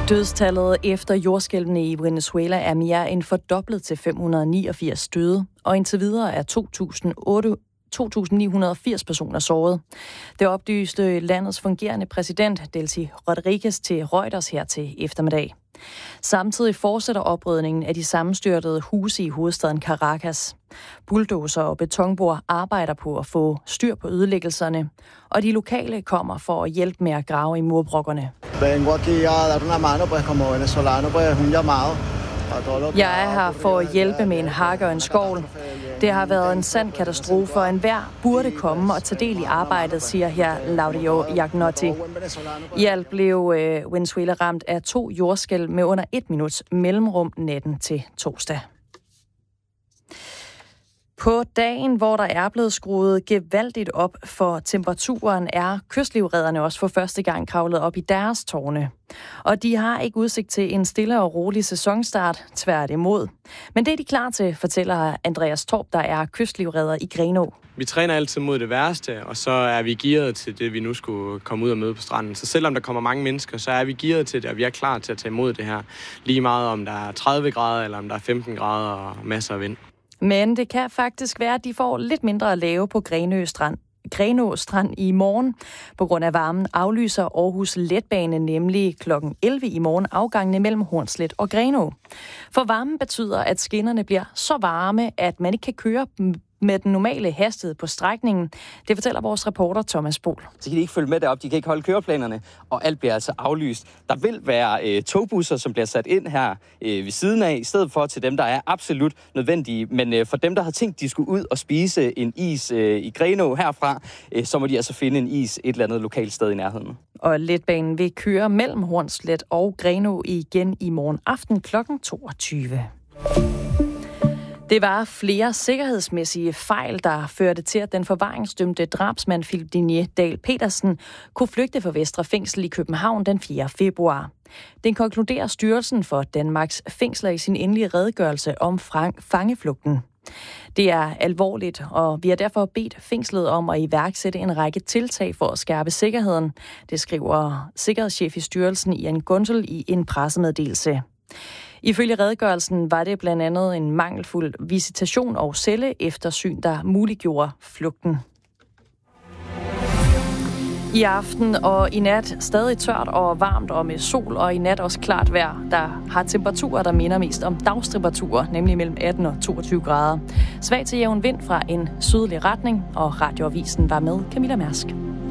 Dødstallet efter jordskælvene i Venezuela er mere end fordoblet til 589 døde, og indtil videre er 2.980 personer såret. Det oplyste landets fungerende præsident, Delcy Rodriguez, til Reuters her til eftermiddag. Samtidig fortsætter oprydningen af de sammenstyrtede huse i hovedstaden Caracas. Bulldozer og betonbord arbejder på at få styr på ødelæggelserne, og de lokale kommer for at hjælpe med at grave i murbrokkerne. Jeg er her for at hjælpe med en hakke og en skovl. Det har været en sand katastrofe, og enhver burde komme og tage del i arbejdet, siger her Laudio Jagnotti. I alt blev Venezuela ramt af 2 jordskælv med under 1 minuts mellemrum natten til torsdag. På dagen, hvor der er blevet skruet gevaldigt op for temperaturen, er kystlivredderne også for første gang kravlet op i deres tårne. Og de har ikke udsigt til en stille og rolig sæsonstart, tværtimod. Men det er de klar til, fortæller Andreas Torp, der er kystlivredder i Grenaa. Vi træner altid mod det værste, og så er vi gearet til det, vi nu skulle komme ud og møde på stranden. Så selvom der kommer mange mennesker, så er vi gearet til det, og vi er klar til at tage imod det her. Lige meget om der er 30 grader, eller om der er 15 grader og masser af vind. Men det kan faktisk være, at de får lidt mindre at lave på Grenaa Strand i morgen. På grund af varmen aflyser Aarhus Letbane nemlig kl. 11 i morgen afgangene mellem Hornslet og Grenaa. For varmen betyder, at skinnerne bliver så varme, at man ikke kan køre med den normale hastighed på strækningen. Det fortæller vores reporter Thomas Bohl. Så kan de ikke følge med derop, de kan ikke holde køreplanerne, og alt bliver altså aflyst. Der vil være togbusser, som bliver sat ind her ved siden af, i stedet for til dem, der er absolut nødvendige. Men for dem, der har tænkt, de skulle ud og spise en is i Grenaa herfra, så må de altså finde en is et eller andet lokalt sted i nærheden. Og letbanen vil køre mellem Hornslet og Grenaa igen i morgen aften kl. 22. Det var flere sikkerhedsmæssige fejl, der førte til, at den forvaringsdømte drabsmand Philip Digne Dahl Petersen kunne flygte fra Vestre Fængsel i København den 4. februar. Den konkluderer Styrelsen for Danmarks Fængsler i sin endelige redegørelse om fangeflugten. Det er alvorligt, og vi har derfor bedt fængslet om at iværksætte en række tiltag for at skærpe sikkerheden. Det skriver sikkerhedschef i styrelsen Ian Gunzel i en pressemeddelelse. Ifølge redegørelsen var det blandt andet en mangelfuld visitation og celleeftersyn, der muliggjorde flugten. I aften og i nat stadig tørt og varmt og med sol, og i nat også klart vejr, der har temperaturer, der minder mest om dagstemperaturer, nemlig mellem 18 og 22 grader. Svag til jævn vind fra en sydlig retning, og Radioavisen var med Camilla Mærsk.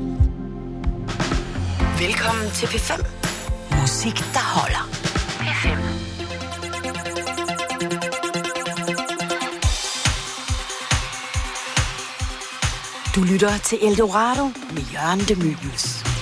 Velkommen til P5. Musik, der holder. P5. Du lytter til Eldorado med Jørgen de Mylius.